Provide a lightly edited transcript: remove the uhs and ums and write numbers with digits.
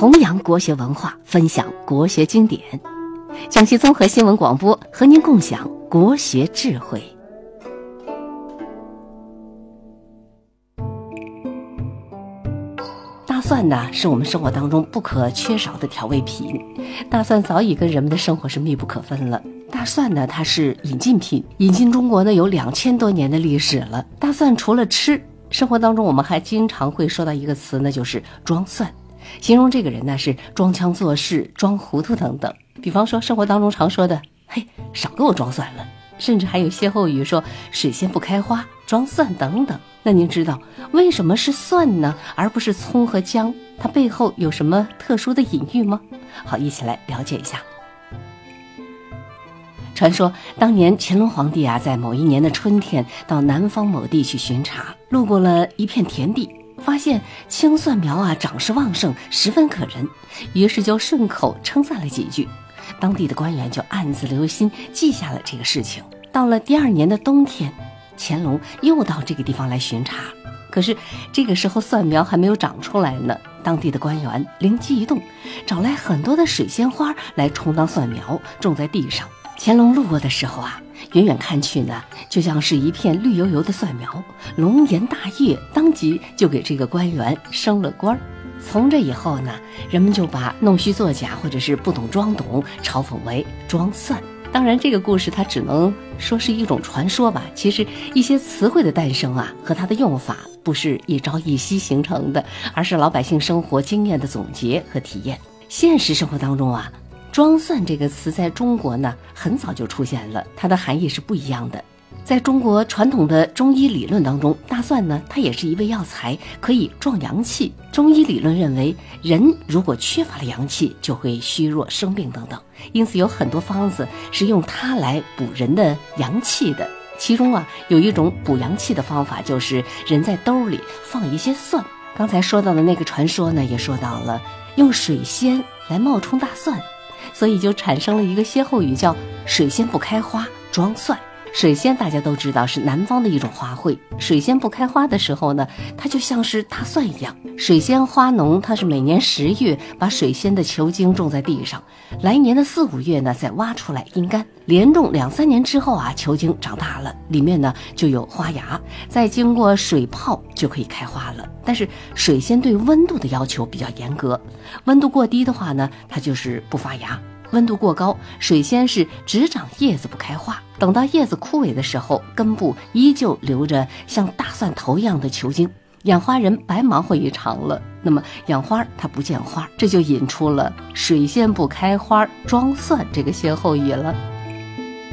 弘扬国学文化，分享国学经典。江西综合新闻广播和您共享国学智慧。大蒜呢，是我们生活当中不可缺少的调味品。大蒜早已跟人们的生活是密不可分了。大蒜呢，它是引进品，引进中国呢有2000多年的历史了。大蒜除了吃，生活当中我们还经常会说到一个词呢，就是装蒜，形容这个人呢是装腔作势、装糊涂等等。比方说生活当中常说的，嘿，少给我装蒜了，甚至还有歇后语说水仙不开花，装蒜等等。那您知道为什么是蒜呢，而不是葱和姜？它背后有什么特殊的隐喻吗？好，一起来了解一下。传说当年乾隆皇帝在某一年的春天到南方某地去巡查，路过了一片田地，发现青蒜苗长势旺盛，十分可人，于是就顺口称赞了几句。当地的官员就暗自留心，记下了这个事情。到了第2年的冬天，乾隆又到这个地方来巡查，可是这个时候蒜苗还没有长出来呢。当地的官员灵机一动，找来很多的水仙花来充当蒜苗，种在地上。乾隆路过的时候远远看去呢，就像是一片绿油油的蒜苗，龙颜大悦，当即就给这个官员升了官。从这以后呢，人们就把弄虚作假或者是不懂装懂嘲讽为装蒜。当然这个故事它只能说是一种传说吧，其实一些词汇的诞生和它的用法不是一朝一夕形成的，而是老百姓生活经验的总结和体验。现实生活当中装蒜这个词在中国呢很早就出现了，它的含义是不一样的。在中国传统的中医理论当中，大蒜呢它也是一味药材，可以壮阳气。中医理论认为，人如果缺乏了阳气，就会虚弱生病等等，因此有很多方子是用它来补人的阳气的。其中有一种补阳气的方法，就是人在兜里放一些蒜。刚才说到的那个传说呢，也说到了用水仙来冒充大蒜，所以就产生了一个歇后语，叫水仙不开花，装蒜。水仙大家都知道是南方的一种花卉，水仙不开花的时候呢，它就像是大蒜一样。水仙花农它是每年10月把水仙的球茎种在地上，来年的4、5月呢再挖出来阴干，连种2、3年之后球茎长大了，里面呢就有花芽，再经过水泡就可以开花了。但是水仙对温度的要求比较严格，温度过低的话呢，它就是不发芽，温度过高，水仙是只长叶子不开花，等到叶子枯萎的时候，根部依旧留着像大蒜头一样的球茎，养花人白忙活一场了。那么养花它不见花，这就引出了水仙不开花装蒜这个歇后语了。